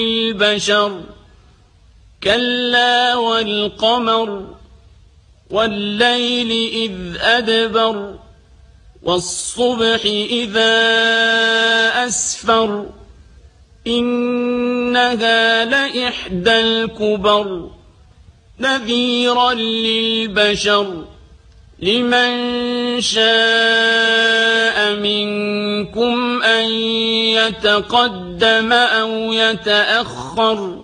البشر كلا والقمر والليل إذ أدبر والصبح إذا أسفر إنها لإحدى الكبر نذيرا للبشر لمن شاء منكم أن يتقدم أو يتأخر